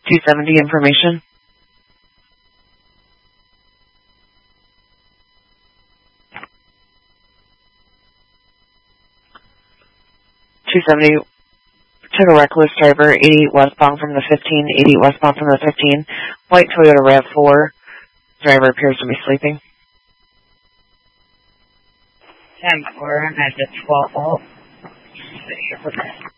270 information. Took a reckless driver, 88 westbound from the 15, 88 westbound from the 15, white Toyota RAV4. Driver appears to be sleeping. 10-4, I'm at the 12 volt.